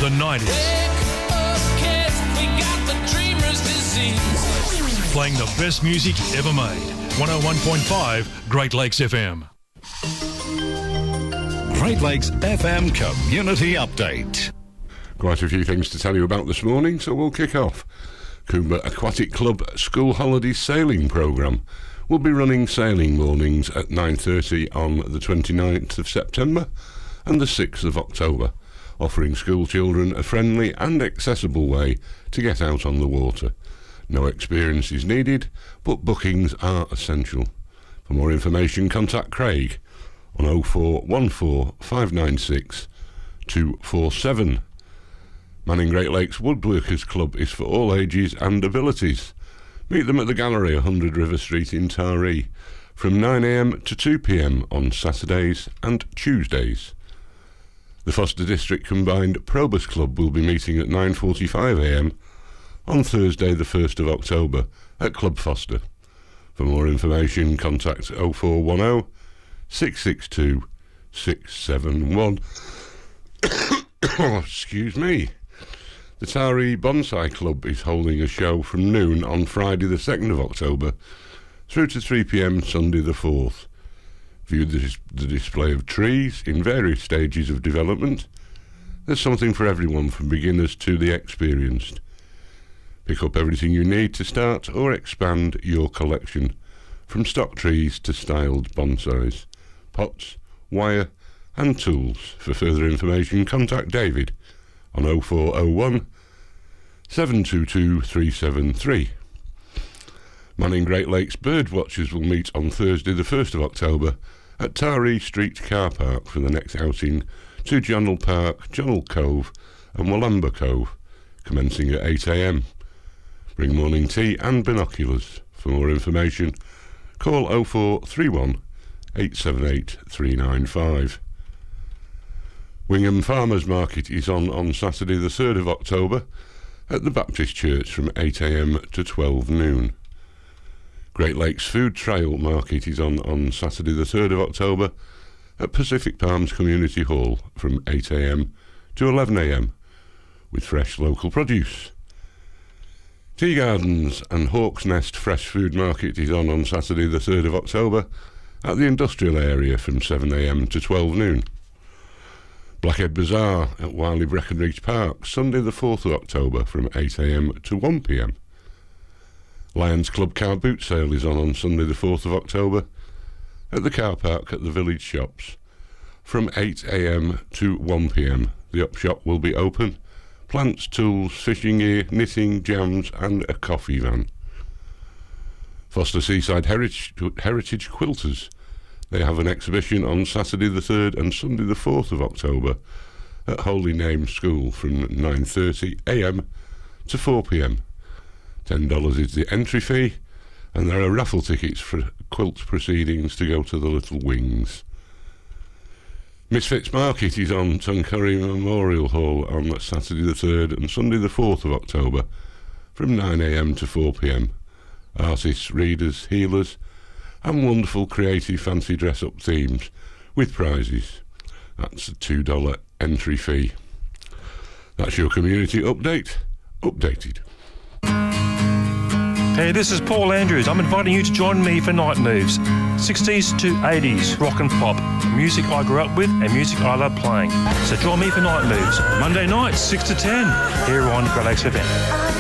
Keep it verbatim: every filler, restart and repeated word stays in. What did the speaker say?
the nineties. Playing the best music ever made. one oh one point five Great Lakes F M. Great Lakes F M Community Update. Quite a few things to tell you about this morning, so we'll kick off. Coomber Aquatic Club School Holidays Sailing Programme will be running sailing mornings at nine thirty on the twenty-ninth of September and the sixth of October, offering school children a friendly and accessible way to get out on the water. No experience is needed, but bookings are essential. For more information, contact Craig on oh four one four, five nine six, two four seven. Manning Great Lakes Woodworkers Club is for all ages and abilities. Meet them at the Gallery, one hundred River Street in Taree, from nine a m to two p m on Saturdays and Tuesdays. The Foster District Combined Probus Club will be meeting at nine forty-five a m on Thursday the first of October at Club Foster. For more information, contact oh four one oh, six six two, six seven one. Oh, excuse me. The Taree Bonsai Club is holding a show from noon on Friday the second of October through to three p m Sunday the fourth. View the, dis- the display of trees in various stages of development. There's something for everyone, from beginners to the experienced. Pick up everything you need to start or expand your collection, from stock trees to styled bonsais, pots, wire and tools. For further information, contact David on oh four oh one, seven two two, three seven three. Manning Great Lakes Bird Watchers will meet on Thursday the first of October at Taree Street Car Park for the next outing to Johnnell Park, Johnnell Cove and Wollamba Cove, commencing at eight a m. Bring morning tea and binoculars. For more information, call oh four three one, eight seven eight, three nine five. Wingham Farmers Market is on on Saturday the third of October at the Baptist Church from eight a m to twelve noon. Great Lakes Food Trail Market is on on Saturday the third of October at Pacific Palms Community Hall from eight a m to eleven a m with fresh local produce. Tea Gardens and Hawk's Nest Fresh Food Market is on on Saturday the third of October at the industrial area from seven a m to twelve noon. Blackhead Bazaar at Wiley Breckenridge Park, Sunday the fourth of October from eight a m to one p m. Lions Club Car Boot Sale is on on Sunday the fourth of October at the car park at the village shops from eight a m to one p m. The up shop will be open. Plants, tools, fishing gear, knitting, jams and a coffee van. Foster Seaside Heritage, Heritage Quilters. They have an exhibition on Saturday the third and Sunday the fourth of October at Holy Name School from nine thirty a m to four p m. ten dollars is the entry fee, and there are raffle tickets for quilt proceedings to go to the Little Wings. Misfits Market is on Tuncurry Memorial Hall on Saturday the third and Sunday the fourth of October from nine a m to four p m. Artists, readers, healers and wonderful creative fancy dress-up themes with prizes. That's a two dollar entry fee. That's your community update, updated. Hey, this is Paul Andrews. I'm inviting you to join me for Night Moves. sixties to eighties, rock and pop, music I grew up with and music I love playing. So join me for Night Moves, Monday nights, six to ten, here on Great Lakes F M.